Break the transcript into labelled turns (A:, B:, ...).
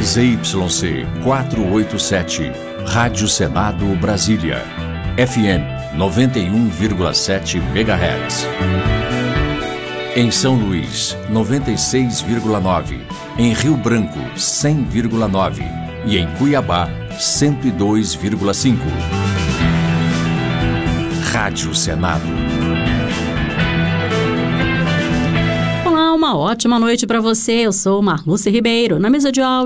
A: ZYC 487, Rádio Senado Brasília, FM 91,7 MHz. Em São Luís, 96,9. Em Rio Branco, 100,9. E em Cuiabá, 102,5. Rádio Senado.
B: Olá, uma ótima noite para você. Eu sou Marluce Ribeiro. Na mesa de áudio,